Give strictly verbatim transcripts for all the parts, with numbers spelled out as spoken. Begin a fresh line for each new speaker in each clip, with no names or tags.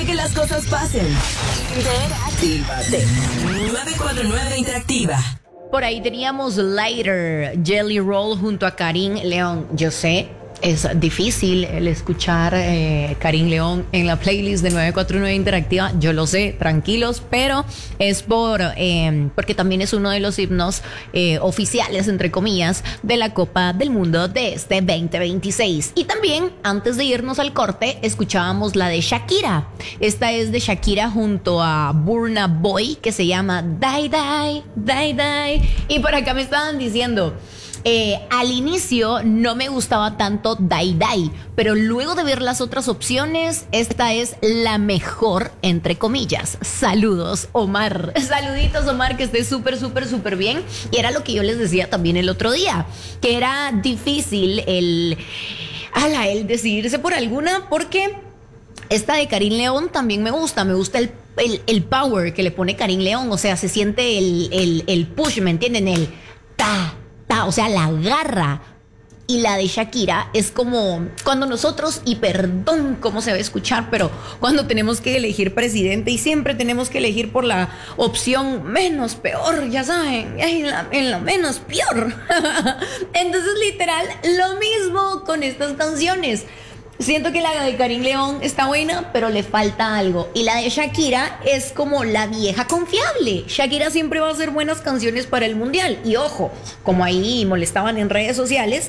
de que las cosas pasen. Interactívate. nueve cuatro nueve Interactiva.
Por ahí teníamos Lighter, Jelly Roll junto a Karim León. Yo sé, es difícil el escuchar eh, Karim León en la playlist de nueve cuatro nueve Interactiva. Yo lo sé, tranquilos, pero es por eh, porque también es uno de los himnos eh, oficiales, entre comillas, de la Copa del Mundo de este veinte veintiséis. Y también, antes de irnos al corte, escuchábamos la de Shakira. Esta es de Shakira junto a Burna Boy, que se llama Die Die, Die Die. Y por acá me estaban diciendo... Eh, al inicio no me gustaba tanto Die Die, pero luego de ver las otras opciones, esta es la mejor, entre comillas. Saludos, Omar. Saluditos, Omar, que esté súper, súper, súper bien. Y era lo que yo les decía también el otro día, que era difícil el, ala, el decidirse por alguna, porque esta de Karim León también me gusta, me gusta el el, el power que le pone Karim León, o sea, se siente el, el, el push, ¿me entienden? El ta, ta, o sea, la garra. Y la de Shakira es como cuando nosotros, y perdón cómo se va a escuchar, pero cuando tenemos que elegir presidente y siempre tenemos que elegir por la opción menos peor, ya saben, en la, en la menos peor. Entonces, literal, lo mismo con estas canciones. Siento que la de Karim León está buena, pero le falta algo. Y la de Shakira es como la vieja confiable. Shakira siempre va a hacer buenas canciones para el mundial. Y ojo, como ahí molestaban en redes sociales,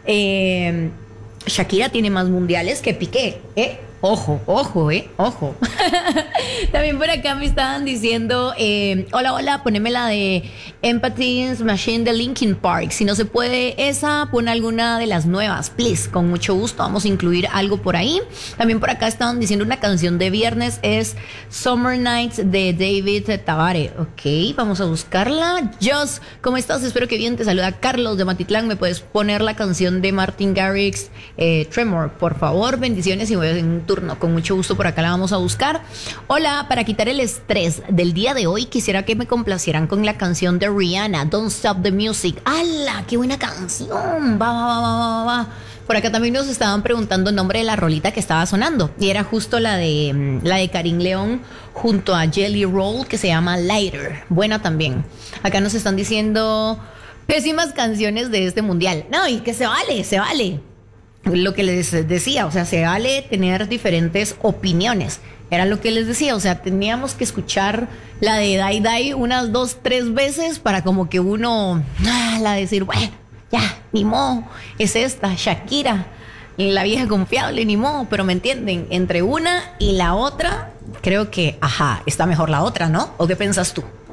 eh, Shakira tiene más mundiales que Piqué, ¿eh? Ojo, ojo, eh, ojo. También por acá me estaban diciendo, eh, hola, hola, poneme la de Empathy's Machine de Linkin Park. Si no se puede esa, pon alguna de las nuevas, please. Con mucho gusto, vamos a incluir algo por ahí. También por acá estaban diciendo una canción de viernes, es Summer Nights de David Tabare. Ok, vamos a buscarla. Joss, ¿cómo estás? Espero que bien. Te saluda Carlos de Matitlán. ¿Me puedes poner la canción de Martin Garrix, eh, Tremor, por favor? Bendiciones y voy en un turno. Con mucho gusto, por acá la vamos a buscar. Hola, para quitar el estrés del día de hoy, quisiera que me complacieran con la canción de Rihanna, Don't Stop the Music. ¡Hala! ¡Qué buena canción! Va, va, va, va, va, va. Por acá también nos estaban preguntando el nombre de la rolita que estaba sonando. Y era justo la de, la de Karim León junto a Jelly Roll, que se llama Lighter. Buena también. Acá nos están diciendo pésimas canciones de este mundial. No, y que se vale, se vale. Lo que les decía, o sea, se vale tener diferentes opiniones. Era lo que les decía, o sea, teníamos que escuchar la de Die Die unas dos, tres veces para como que uno, ah, la decir, bueno, ya, ni modo, es esta, Shakira, la vieja confiable, ni modo, pero me entienden, entre una y la otra, creo que, ajá, está mejor la otra, ¿no? ¿O qué piensas tú?